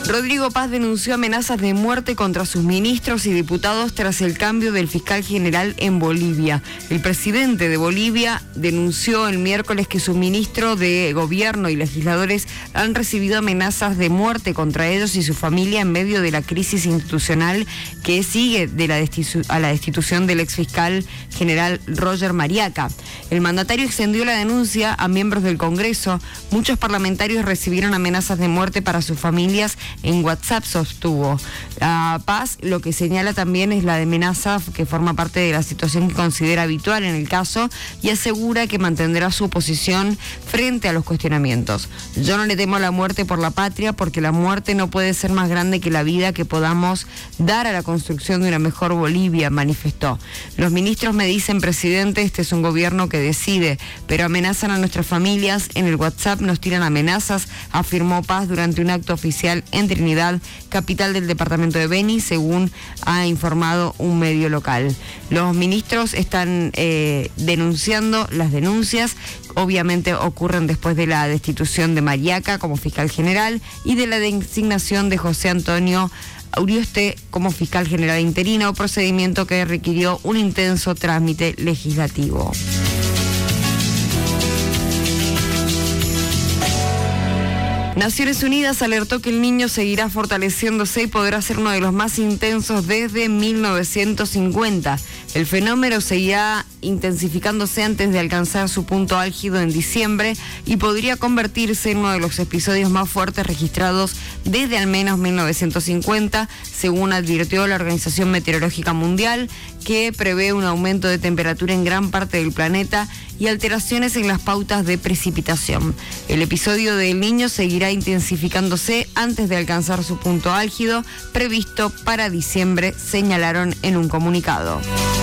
Rodrigo Paz denunció amenazas de muerte contra sus ministros y diputados tras el cambio del fiscal general en Bolivia. El presidente de Bolivia denunció el miércoles que su ministro de gobierno y legisladores han recibido amenazas de muerte contra ellos y su familia en medio de la crisis institucional que sigue a la destitución del exfiscal general Roger Mariaca. El mandatario extendió la denuncia a miembros del Congreso. Muchos parlamentarios recibieron amenazas de muerte para sus familias en WhatsApp, sostuvo. Paz lo que señala también es la amenaza que forma parte de la situación que considera habitual en el caso y asegura que mantendrá su posición frente a los cuestionamientos. Yo no le temo a la muerte por la patria porque la muerte no puede ser más grande que la vida que podamos dar a la construcción de una mejor Bolivia, manifestó. Los ministros me dicen, presidente, este es un gobierno que decide, pero amenazan a nuestras familias, en el WhatsApp nos tiran amenazas, afirmó Paz durante un acto oficial en Trinidad, capital del departamento de Beni, según ha informado un medio local. Los ministros están denunciando las denuncias, obviamente ocurren después de la destitución de Mariaca como fiscal general y de la designación de José Antonio Urioste como fiscal general interino, procedimiento que requirió un intenso trámite legislativo. Naciones Unidas alertó que el Niño seguirá fortaleciéndose y podrá ser uno de los más intensos desde 1950. El fenómeno seguirá intensificándose antes de alcanzar su punto álgido en diciembre y podría convertirse en uno de los episodios más fuertes registrados desde al menos 1950, según advirtió la Organización Meteorológica Mundial, que prevé un aumento de temperatura en gran parte del planeta y alteraciones en las pautas de precipitación. El episodio del Niño seguirá intensificándose antes de alcanzar su punto álgido, previsto para diciembre, señalaron en un comunicado.